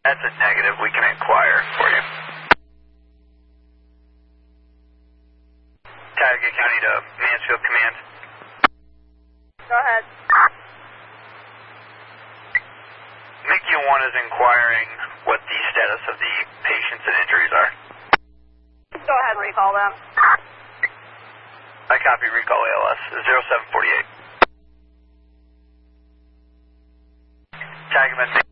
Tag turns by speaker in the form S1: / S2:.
S1: That's a negative. We can inquire for you. Tioga County to Mansfield Command.
S2: Go ahead.
S1: Mickey 1 is inquiring what the status of the patients and injuries are.
S2: Go ahead and recall them.
S1: I copy recall ALS 0748. Tag him at